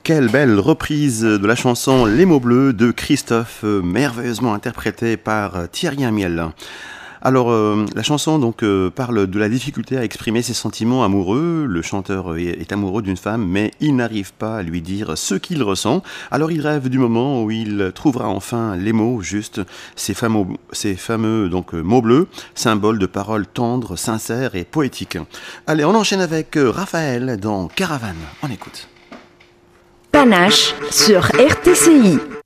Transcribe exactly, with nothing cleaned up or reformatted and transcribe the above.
quelle belle reprise de la chanson Les mots bleus de Christophe, euh, merveilleusement interprétée par euh, Thierry Amiel. Alors, euh, la chanson donc euh, parle de la difficulté à exprimer ses sentiments amoureux. Le chanteur est, est amoureux d'une femme, mais il n'arrive pas à lui dire ce qu'il ressent. Alors, il rêve du moment où il trouvera enfin les mots justes, ces fameux, ces fameux donc euh, mots bleus, symboles de paroles tendres, sincères et poétiques. Allez, on enchaîne avec euh, Raphaël dans Caravane. On écoute. Panache sur R T C I.